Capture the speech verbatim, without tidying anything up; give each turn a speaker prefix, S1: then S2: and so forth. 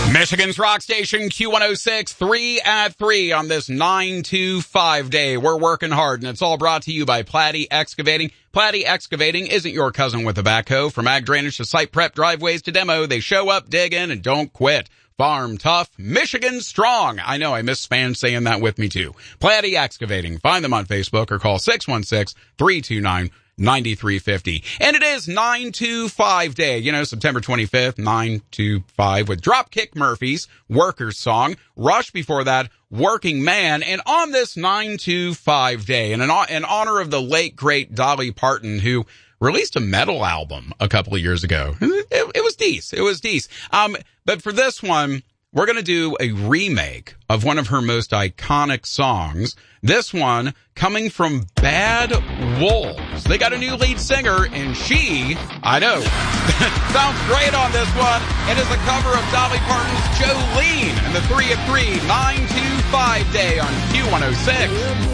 S1: Michigan's rock station Q one oh six, three at three on this nine two five day. We're working hard, and it's all brought to you by Platte Excavating. Platte Excavating isn't your cousin with a backhoe. From ag drainage to site prep, driveways to demo, they show up, dig in, and don't quit. Farm tough, Michigan strong. I know, I miss fans saying that with me too. Platte Excavating. Find them on Facebook or call six one six, three two nine, nine three five zero. And it is nine two five day, you know, September twenty-fifth, nine two five, with Dropkick Murphys, Workers Song. Rush before that, Working Man. And on this nine two five day, and in, in honor of the late, great Dolly Parton, who released a metal album a couple of years ago. It, it was decent. It was decent. Um, but for this one, we're going to do a remake of one of her most iconic songs. This one coming from Bad Wolves. They got a new lead singer, and she, I know, sounds great on this one. It is a cover of Dolly Parton's Jolene and the three at three, nine two five day on Q one oh six.